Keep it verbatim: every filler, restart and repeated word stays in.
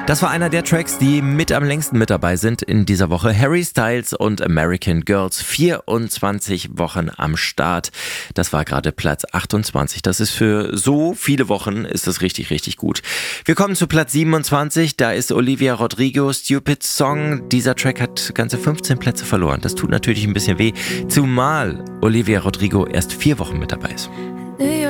Das war einer der Tracks, die mit am längsten mit dabei sind in dieser Woche. Harry Styles und American Girls. vierundzwanzig Wochen am Start. Das war gerade Platz achtundzwanzig. Das ist für so viele Wochen ist das richtig, richtig gut. Wir kommen zu Platz siebenundzwanzig. Da ist Olivia Rodrigo, Stupid Song. Dieser Track hat ganze fünfzehn Plätze verloren. Das tut natürlich ein bisschen weh. Zumal Olivia Rodrigo erst vier Wochen mit dabei ist.